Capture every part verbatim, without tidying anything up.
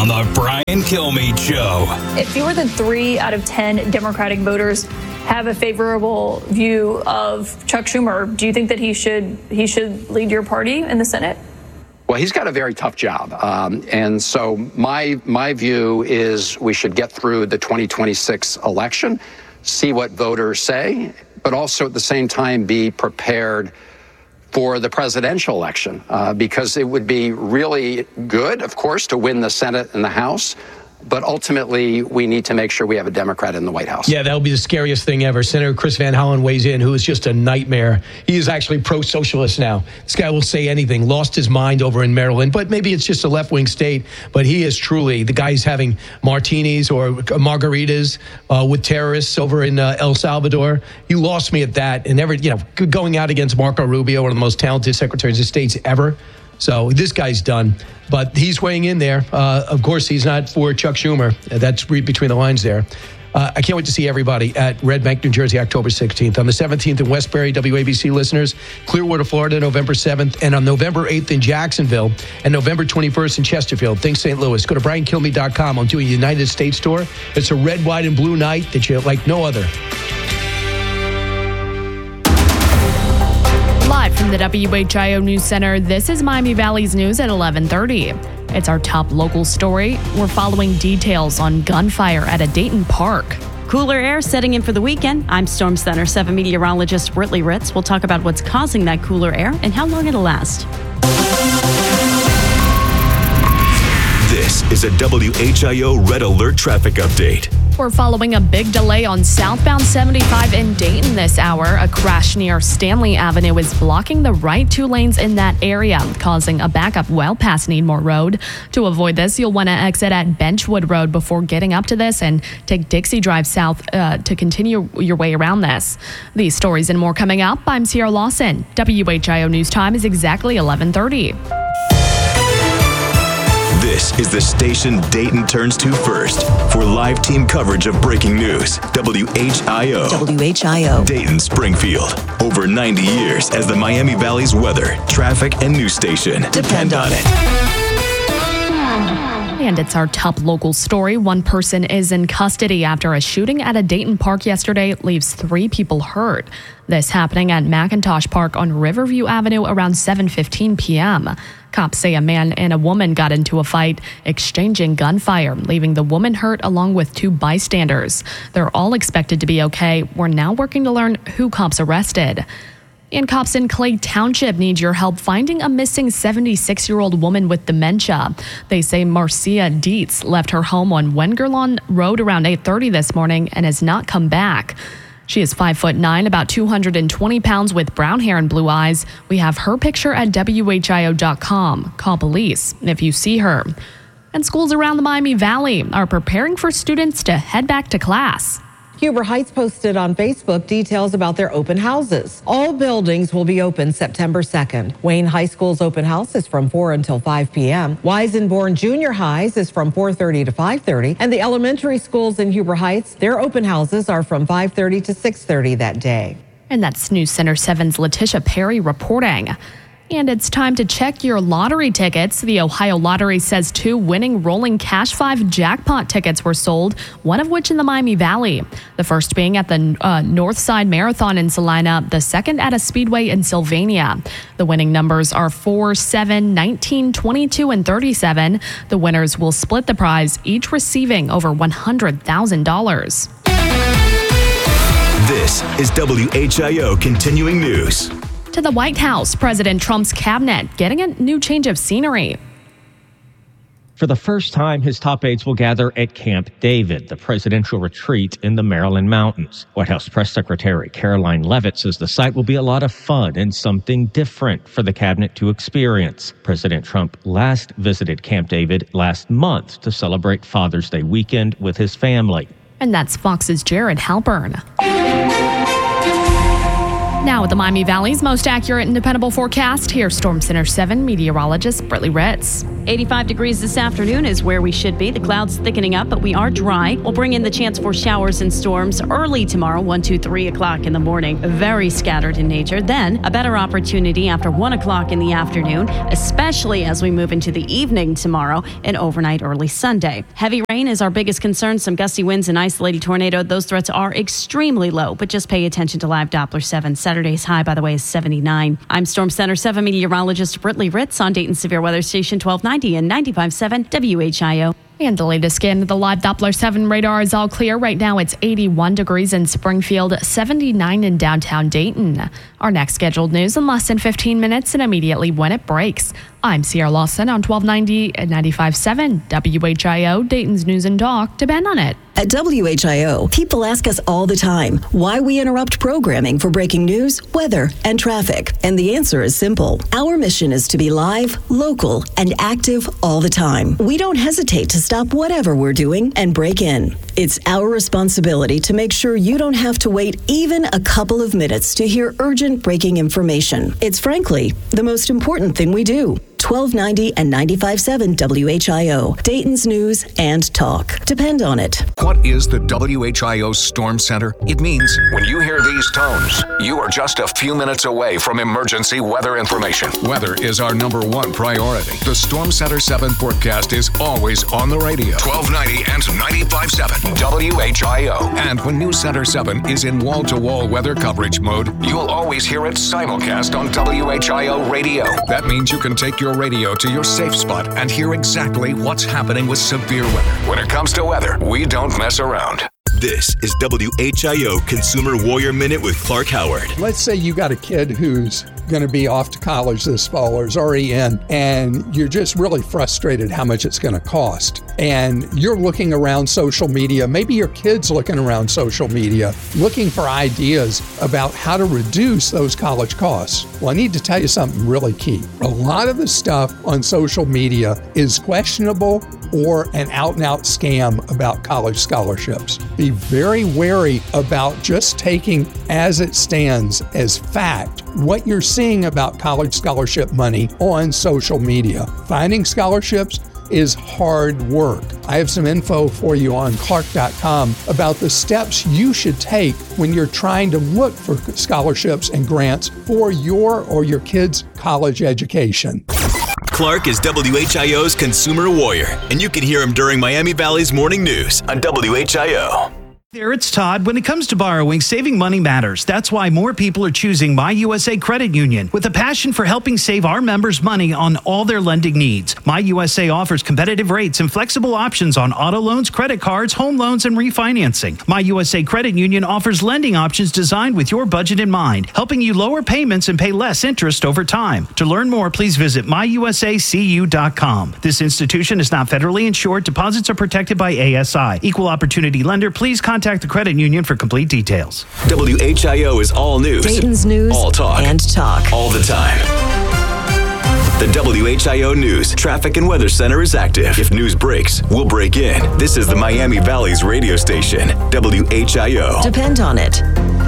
on the Brian Kilmeade Show. If fewer than three out of ten Democratic voters have a favorable view of Chuck Schumer, do you think that he should he should lead your party in the Senate? Well, he's got a very tough job. Um, and so my my view is we should get through the twenty twenty-six election, see what voters say, but also at the same time be prepared for the presidential election, uh, because it would be really good, of course, to win the Senate and the House. But ultimately, we need to make sure we have a Democrat in the White House. Yeah, that'll be the scariest thing ever. Senator Chris Van Hollen weighs in, who is just a nightmare. He is actually pro-socialist now. This guy will say anything. Lost his mind over in Maryland, but maybe it's just a left-wing state. But he is truly the guy who's having martinis or margaritas uh, with terrorists over in uh, El Salvador. You lost me at that. And every, you know, going out against Marco Rubio, one of the most talented secretaries of state ever. So this guy's done, but he's weighing in there. Uh, of course, he's not for Chuck Schumer. That's read between the lines there. Uh, I can't wait to see everybody at Red Bank, New Jersey, October sixteenth. On the seventeenth in Westbury, W A B C listeners, Clearwater, Florida, November seventh, and on November eighth in Jacksonville, and November twenty-first in Chesterfield. Think Saint Louis. Go to brian kilmeade dot com. I'm doing a United States tour. It's a red, white, and blue night that you like no other. Live from the W H I O News Center, this is Miami Valley's News at eleven thirty. It's our top local story. We're following details on gunfire at a Dayton park. Cooler air setting in for the weekend. I'm Storm Center seven meteorologist Britley Ritz. We'll talk about what's causing that cooler air and how long it'll last. This is a W H I O Red Alert traffic update. We're following a big delay on southbound seventy-five in Dayton this hour. A crash near Stanley Avenue is blocking the right two lanes in that area, causing a backup well past Needmore Road. To avoid this, you'll want to exit at Benchwood Road before getting up to this and take Dixie Drive south uh, to continue your way around this. These stories and more coming up. I'm Sierra Lawson. W H I O News Time is exactly eleven thirty. This is the station Dayton turns to first for live team coverage of breaking news. W H I O. W H I O. Dayton, Springfield. Over ninety years as the Miami Valley's weather, traffic, and news station. Depend on it. And it's our top local story. One person is in custody after a shooting at a Dayton park yesterday leaves three people hurt. This happening at McIntosh Park on Riverview Avenue around seven fifteen p.m. Cops say a man and a woman got into a fight, exchanging gunfire, leaving the woman hurt along with two bystanders. They're all expected to be okay. We're now working to learn who cops arrested. And cops in Clay Township need your help finding a missing seventy-six-year-old woman with dementia. They say Marcia Dietz left her home on Wengerlawn Road around eight thirty this morning and has not come back. She is five foot nine, about two hundred twenty pounds with brown hair and blue eyes. We have her picture at W H I O dot com. Call police if you see her. And schools around the Miami Valley are preparing for students to head back to class. Huber Heights posted on Facebook details about their open houses. All buildings will be open September second. Wayne High School's open house is from four until five p.m. Weisenborn Junior High's is from four thirty to five thirty. And the elementary schools in Huber Heights, their open houses are from five thirty to six thirty that day. And that's News Center seven's Letitia Perry reporting. And it's time to check your lottery tickets. The Ohio Lottery says two winning Rolling Cash five jackpot tickets were sold, one of which in the Miami Valley. The first being at the uh, Northside Marathon in Salina, the second at a speedway in Sylvania. The winning numbers are four, seven, nineteen, twenty-two, and thirty-seven. The winners will split the prize, each receiving over one hundred thousand dollars. This is W H I O Continuing News. To the White House, President Trump's cabinet getting a new change of scenery. For the first time, his top aides will gather at Camp David, the presidential retreat in the Maryland mountains. White House Press Secretary Caroline Leavitt says the site will be a lot of fun and something different for the cabinet to experience. President Trump last visited Camp David last month to celebrate Father's Day weekend with his family. And that's Fox's Jared Halpern. Now with the Miami Valley's most accurate and dependable forecast, here's Storm Center seven meteorologist Britley Ritz. eighty-five degrees this afternoon is where we should be. The clouds thickening up, but we are dry. We'll bring in the chance for showers and storms early tomorrow, one, two, three o'clock in the morning. Very scattered in nature. Then a better opportunity after one o'clock in the afternoon, especially as we move into the evening tomorrow and overnight early Sunday. Heavy rain is our biggest concern. Some gusty winds and isolated tornado. Those threats are extremely low, but just pay attention to live Doppler seven. Saturday's high, by the way, is seventy-nine. I'm Storm Center seven meteorologist Britley Ritz on Dayton Severe Weather Station twelve ninety and ninety-five point seven W H I O. And the latest scan of the live Doppler seven radar is all clear. Right now it's eighty-one degrees in Springfield, seventy-nine in downtown Dayton. Our next scheduled news in less than fifteen minutes and immediately when it breaks. I'm Sierra Lawson on twelve ninety and ninety-five point seven W H I O, Dayton's News and Talk. Depend on it. At W H I O, people ask us all the time why we interrupt programming for breaking news, weather, and traffic. And the answer is simple. Our mission is to be live, local, and active all the time. We don't hesitate to stop whatever we're doing and break in. It's our responsibility to make sure you don't have to wait even a couple of minutes to hear urgent breaking information. It's frankly the most important thing we do. twelve ninety and ninety-five point seven W H I O, Dayton's News and Talk. Depend on it. What is the W H I O Storm Center? It means when you hear these tones, you are just a few minutes away from emergency weather information. Weather is our number one priority. The Storm Center seven forecast is always on the radio. twelve ninety and ninety-five point seven W H I O. And when News Center seven is in wall-to-wall weather coverage mode, you'll always hear it simulcast on W H I O radio. That means you can take your radio to your safe spot and hear exactly what's happening with severe weather. When it comes to weather, we don't mess around. This is W H I O Consumer Warrior Minute with Clark Howard. Let's say you got a kid who's going to be off to college this fall or is already in, and you're just really frustrated how much it's going to cost. And you're looking around social media, maybe your kid's looking around social media, looking for ideas about how to reduce those college costs. Well, I need to tell you something really key. A lot of the stuff on social media is questionable or an out-and-out scam about college scholarships. Be very wary about just taking as it stands as fact what you're seeing about college scholarship money on social media. Finding scholarships is hard work. I have some info for you on Clark dot com about the steps you should take when you're trying to look for scholarships and grants for your or your kids' college education. Clark is W H I O's Consumer Warrior, and you can hear him during Miami Valley's Morning News on W H I O. There, it's Todd. When it comes to borrowing, saving money matters. That's why more people are choosing My U S A Credit Union with a passion for helping save our members money on all their lending needs. My U S A offers competitive rates and flexible options on auto loans, credit cards, home loans, and refinancing. My U S A Credit Union offers lending options designed with your budget in mind, helping you lower payments and pay less interest over time. To learn more, please visit my U S A C U dot com. This institution is not federally insured. Deposits are protected by A S I. Equal opportunity lender. Please contact the credit union for complete details. W H I O is all news, Dayton's News all talk, and talk all the time. The W H I O News Traffic and Weather Center is active. If news breaks, we'll break in. This is the Miami Valley's radio station, W H I O. Depend on it.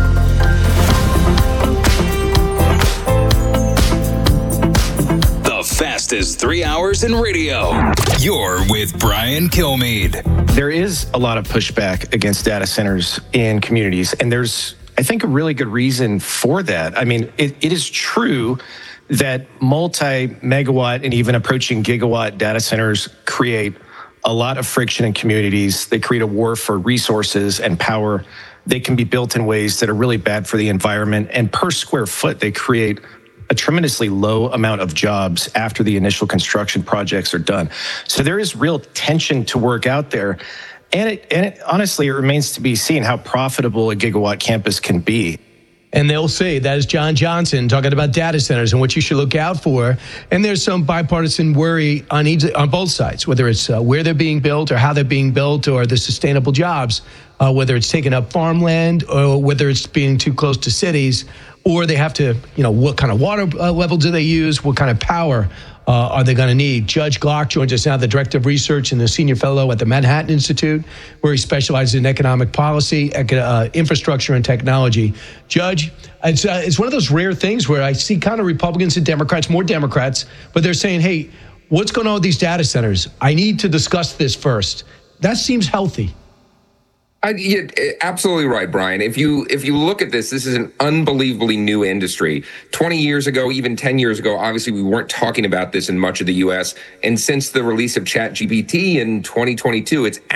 Fastest three hours in radio. You're with Brian Kilmeade. There is a lot of pushback against data centers in communities, and there's, I think, a really good reason for that. I mean, it, it is true that multi-megawatt and even approaching gigawatt data centers create a lot of friction in communities. They create a war for resources and power. They can be built in ways that are really bad for the environment, and per square foot, they create a tremendously low amount of jobs after the initial construction projects are done. So there is real tension to work out there. And it, and it, honestly, it remains to be seen how profitable a gigawatt campus can be. And they'll say that is John Johnson talking about data centers and what you should look out for. And there's some bipartisan worry on each, on both sides, whether it's uh, where they're being built or how they're being built or the sustainable jobs, uh, whether it's taking up farmland or whether it's being too close to cities, or they have to, you know, what kind of water uh, level do they use? What kind of power uh, are they going to need? Judge Glock joins us now, the Director of Research and the Senior Fellow at the Manhattan Institute, where he specializes in economic policy, uh, infrastructure, and technology. Judge, it's, uh, it's one of those rare things where I see kind of Republicans and Democrats, more Democrats, but they're saying, hey, what's going on with these data centers? I need to discuss this first. That seems healthy. I, yeah, absolutely right, Brian. If you if you look at this, this is an unbelievably new industry. twenty years ago, even ten years ago, obviously we weren't talking about this in much of the U S. And since the release of ChatGPT in twenty twenty-two, it's